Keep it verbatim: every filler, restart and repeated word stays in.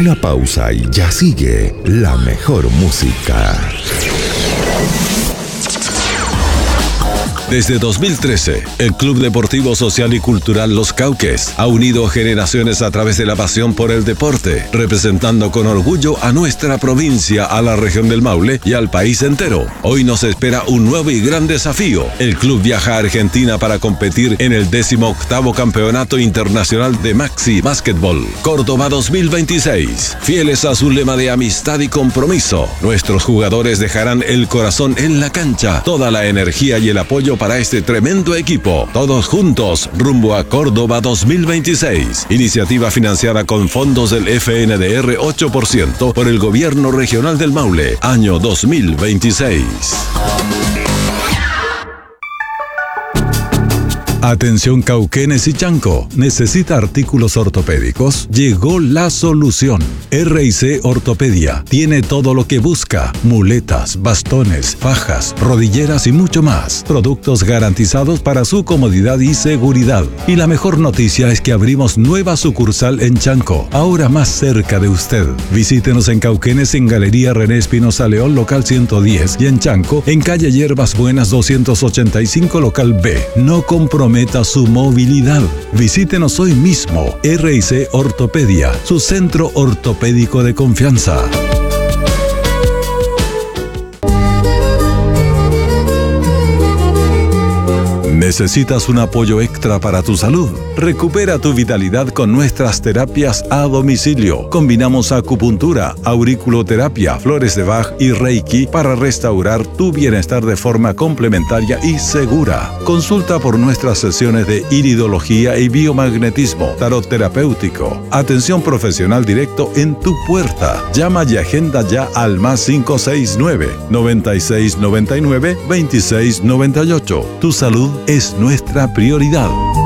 Una pausa y ya sigue la mejor música. Desde dos mil trece, el Club Deportivo Social y Cultural Los Cauques ha unido generaciones a través de la pasión por el deporte, representando con orgullo a nuestra provincia, a la región del Maule y al país entero. Hoy nos espera un nuevo y gran desafío. El club viaja a Argentina para competir en el décimo octavo Campeonato Internacional de Maxi Básquetbol, Córdoba dos mil veintiséis. Fieles a su lema de amistad y compromiso, nuestros jugadores dejarán el corazón en la cancha, toda la energía y el apoyo para este tremendo equipo. Todos juntos, rumbo a Córdoba dos mil veintiséis. Iniciativa financiada con fondos del F N D R ocho por ciento por el Gobierno Regional del Maule, año dos mil veintiséis. Atención Cauquenes y Chanco, ¿necesita artículos ortopédicos? Llegó la solución. R y C Ortopedia tiene todo lo que busca: muletas, bastones, fajas, rodilleras y mucho más. Productos garantizados para su comodidad y seguridad. Y la mejor noticia es que abrimos nueva sucursal en Chanco, ahora más cerca de usted. Visítenos en Cauquenes en Galería René Espinosa León, local ciento diez, y en Chanco en calle Hierbas Buenas doscientos ochenta y cinco, local B. No comprometa su movilidad. Visítenos hoy mismo. R y C Ortopedia, su centro ortopédico de confianza. ¿Necesitas un apoyo extra para tu salud? Recupera tu vitalidad con nuestras terapias a domicilio. Combinamos acupuntura, auriculoterapia, flores de Bach y Reiki para restaurar tu bienestar de forma complementaria y segura. Consulta por nuestras sesiones de iridología y biomagnetismo, tarot terapéutico. Atención profesional directo en tu puerta. Llama y agenda ya al más cinco seis nueve, noventa y seis noventa y nueve, veintiséis noventa y ocho. Tu salud es nuestra prioridad.